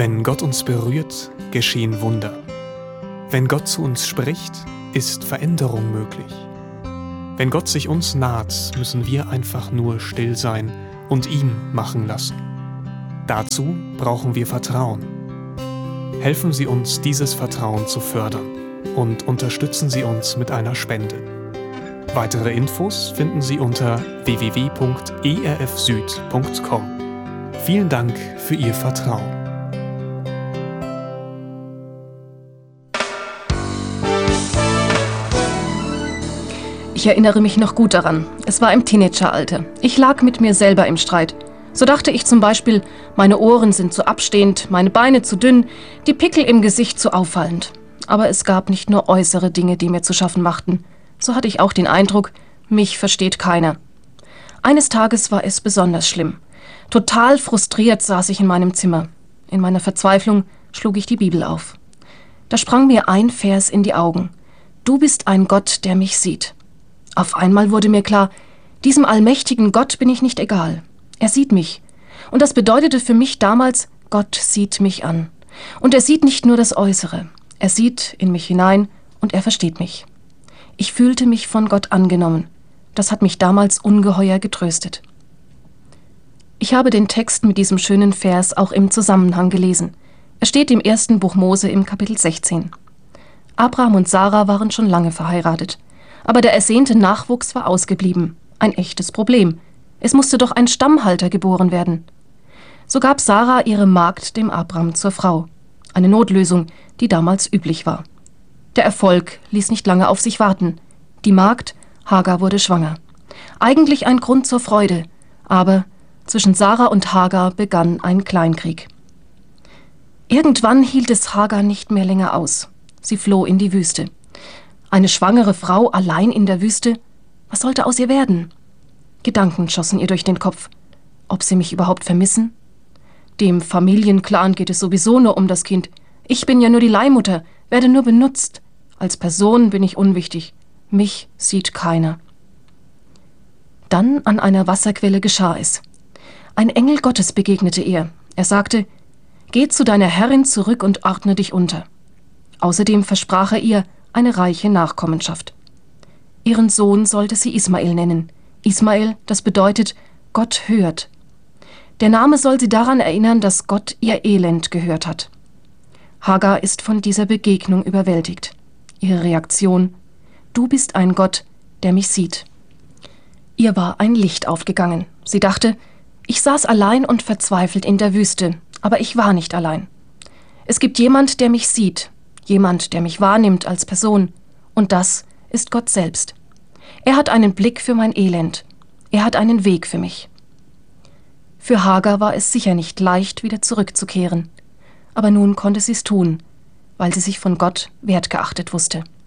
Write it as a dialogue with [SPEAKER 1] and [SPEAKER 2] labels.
[SPEAKER 1] Wenn Gott uns berührt, geschehen Wunder. Wenn Gott zu uns spricht, ist Veränderung möglich. Wenn Gott sich uns naht, müssen wir einfach nur still sein und ihn machen lassen. Dazu brauchen wir Vertrauen. Helfen Sie uns, dieses Vertrauen zu fördern und unterstützen Sie uns mit einer Spende. Weitere Infos finden Sie unter www.erfsüd.com. Vielen Dank für Ihr Vertrauen.
[SPEAKER 2] Ich erinnere mich noch gut daran. Es war im Teenageralter. Ich lag mit mir selber im Streit. So dachte ich zum Beispiel, meine Ohren sind zu abstehend, meine Beine zu dünn, die Pickel im Gesicht zu auffallend. Aber es gab nicht nur äußere Dinge, die mir zu schaffen machten. So hatte ich auch den Eindruck, mich versteht keiner. Eines Tages war es besonders schlimm. Total frustriert saß ich in meinem Zimmer. In meiner Verzweiflung schlug ich die Bibel auf. Da sprang mir ein Vers in die Augen. Du bist ein Gott, der mich sieht. Auf einmal wurde mir klar, diesem allmächtigen Gott bin ich nicht egal. Er sieht mich. Und das bedeutete für mich damals, Gott sieht mich an. Und er sieht nicht nur das Äußere. Er sieht in mich hinein und er versteht mich. Ich fühlte mich von Gott angenommen. Das hat mich damals ungeheuer getröstet. Ich habe den Text mit diesem schönen Vers auch im Zusammenhang gelesen. Er steht im 1. Buch Mose im Kapitel 16. Abraham und Sarah waren schon lange verheiratet. Aber der ersehnte Nachwuchs war ausgeblieben. Ein echtes Problem. Es musste doch ein Stammhalter geboren werden. So gab Sarah ihre Magd dem Abraham zur Frau. Eine Notlösung, die damals üblich war. Der Erfolg ließ nicht lange auf sich warten. Die Magd, Hagar, wurde schwanger. Eigentlich ein Grund zur Freude, aber zwischen Sarah und Hagar begann ein Kleinkrieg. Irgendwann hielt es Hagar nicht mehr länger aus. Sie floh in die Wüste. Eine schwangere Frau allein in der Wüste? Was sollte aus ihr werden? Gedanken schossen ihr durch den Kopf. Ob sie mich überhaupt vermissen? Dem Familienclan geht es sowieso nur um das Kind. Ich bin ja nur die Leihmutter, werde nur benutzt. Als Person bin ich unwichtig. Mich sieht keiner. Dann an einer Wasserquelle geschah es. Ein Engel Gottes begegnete ihr. Er sagte, geh zu deiner Herrin zurück und ordne dich unter. Außerdem versprach er ihr eine reiche Nachkommenschaft. Ihren Sohn sollte sie Ismael nennen. Ismael, das bedeutet, Gott hört. Der Name soll sie daran erinnern, dass Gott ihr Elend gehört hat. Hagar ist von dieser Begegnung überwältigt. Ihre Reaktion: Du bist ein Gott, der mich sieht. Ihr war ein Licht aufgegangen. Sie dachte, ich saß allein und verzweifelt in der Wüste, aber ich war nicht allein. Es gibt jemand, der mich sieht, jemand, der mich wahrnimmt als Person, und das ist Gott selbst. Er hat einen Blick für mein Elend. Er hat einen Weg für mich. Für Hagar war es sicher nicht leicht, wieder zurückzukehren. Aber nun konnte sie es tun, weil sie sich von Gott wertgeachtet wusste.